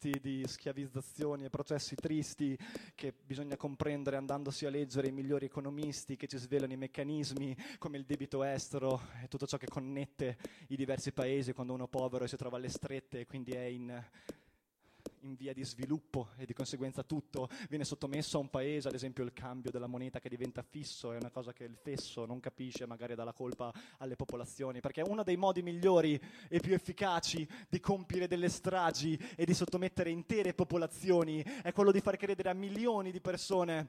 tristi, di schiavizzazioni e processi tristi che bisogna comprendere andandosi a leggere i migliori economisti che ci svelano i meccanismi come il debito estero e tutto ciò che connette i diversi paesi quando uno è povero e si trova alle strette e quindi è in via di sviluppo e di conseguenza tutto viene sottomesso a un paese, ad esempio il cambio della moneta che diventa fisso, è una cosa che il fesso non capisce, magari dà la colpa alle popolazioni, perché uno dei modi migliori e più efficaci di compiere delle stragi e di sottomettere intere popolazioni è quello di far credere a milioni di persone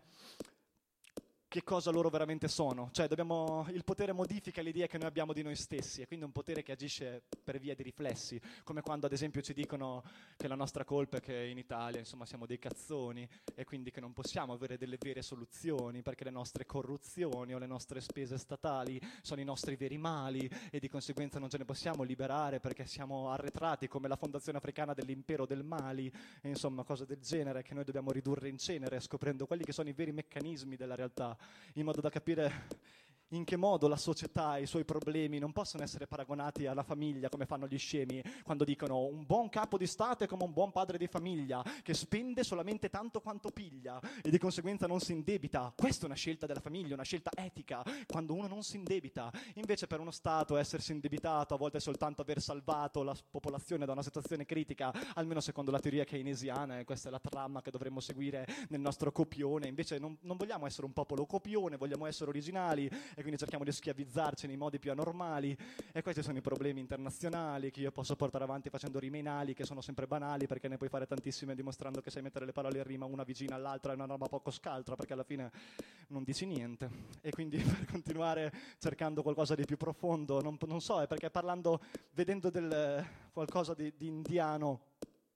che cosa loro veramente sono. Cioè il potere modifica l'idea che noi abbiamo di noi stessi, e quindi è un potere che agisce per via di riflessi, come quando ad esempio ci dicono che la nostra colpa è che in Italia insomma siamo dei cazzoni e quindi che non possiamo avere delle vere soluzioni perché le nostre corruzioni o le nostre spese statali sono i nostri veri mali e di conseguenza non ce ne possiamo liberare perché siamo arretrati come la fondazione africana dell'impero del Mali e insomma cose del genere che noi dobbiamo ridurre in cenere scoprendo quelli che sono i veri meccanismi della realtà, in modo da capire in che modo la società e i suoi problemi non possono essere paragonati alla famiglia come fanno gli scemi quando dicono un buon capo di Stato è come un buon padre di famiglia che spende solamente tanto quanto piglia e di conseguenza non si indebita. Questa è una scelta della famiglia, una scelta etica, quando uno non si indebita. Invece per uno Stato essersi indebitato a volte è soltanto aver salvato la popolazione da una situazione critica, almeno secondo la teoria keynesiana, e questa è la trama che dovremmo seguire nel nostro copione. Invece non vogliamo essere un popolo copione, vogliamo essere originali e quindi cerchiamo di schiavizzarci nei modi più anormali e questi sono i problemi internazionali che io posso portare avanti facendo rime inali che sono sempre banali perché ne puoi fare tantissime dimostrando che sai mettere le parole in rima una vicina all'altra è una roba poco scaltra perché alla fine non dici niente e quindi per continuare cercando qualcosa di più profondo non so, è perché vedendo qualcosa di indiano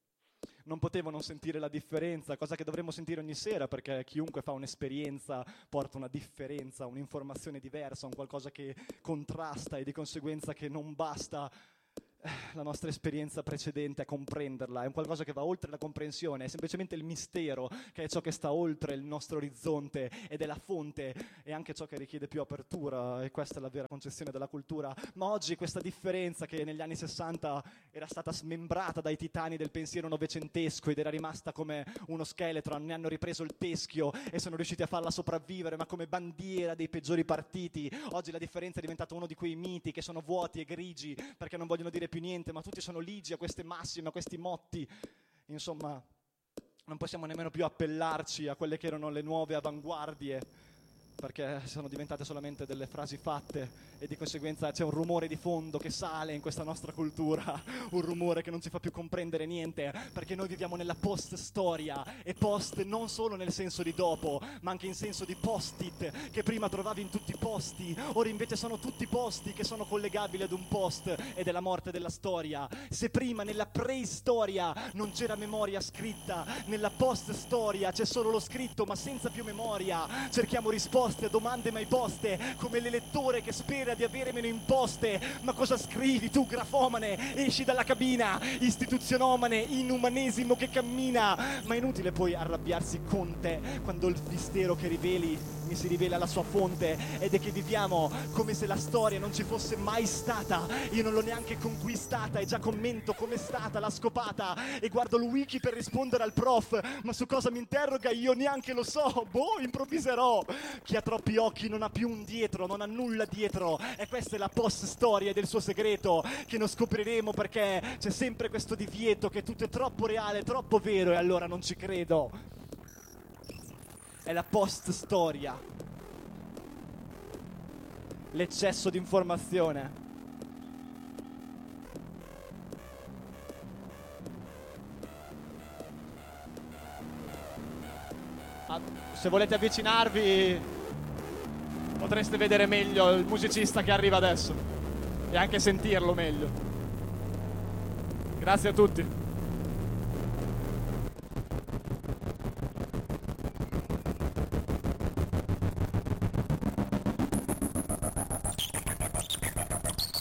non potevo non sentire la differenza, cosa che dovremmo sentire ogni sera, perché chiunque fa un'esperienza porta una differenza, un'informazione diversa, un qualcosa che contrasta e di conseguenza che non basta la nostra esperienza precedente a comprenderla, è un qualcosa che va oltre la comprensione, è semplicemente il mistero che è ciò che sta oltre il nostro orizzonte ed è la fonte e anche ciò che richiede più apertura e questa è la vera concezione della cultura. Ma oggi questa differenza che negli anni 60 era stata smembrata dai titani del pensiero novecentesco ed era rimasta come uno scheletro, ne hanno ripreso il teschio e sono riusciti a farla sopravvivere ma come bandiera dei peggiori partiti. Oggi la differenza è diventata uno di quei miti che sono vuoti e grigi perché non vogliono dire più niente, ma tutti sono ligi a queste massime, a questi motti. Insomma, non possiamo nemmeno più appellarci a quelle che erano le nuove avanguardie, perché sono diventate solamente delle frasi fatte e di conseguenza c'è un rumore di fondo che sale in questa nostra cultura, un rumore che non ci fa più comprendere niente, perché noi viviamo nella post-storia e post non solo nel senso di dopo, ma anche in senso di post-it che prima trovavi in tutti i posti, ora invece sono tutti posti che sono collegabili ad un post ed è la morte della storia. Se prima nella preistoria non c'era memoria scritta, nella post-storia c'è solo lo scritto ma senza più memoria, cerchiamo risposte a domande mai poste, come l'elettore che spera di avere meno imposte. Ma cosa scrivi tu, grafomane? Esci dalla cabina, istituzionomane, inumanesimo che cammina. Ma è inutile poi arrabbiarsi con te quando il mistero che riveli mi si rivela la sua fonte ed è che viviamo come se la storia non ci fosse mai stata. Io non l'ho neanche conquistata e già commento com'è stata la scopata e guardo il wiki per rispondere al prof, ma su cosa mi interroga io neanche lo so. Improvviserò. Chi ha troppi occhi non ha più un dietro, non ha nulla dietro e questa è la post-storia del suo segreto che non scopriremo perché c'è sempre questo divieto che tutto è troppo reale, troppo vero e allora non ci credo. È la post-storia, l'eccesso di informazione. Se volete avvicinarvi potreste vedere meglio il musicista che arriva adesso e anche sentirlo meglio. Grazie a tutti.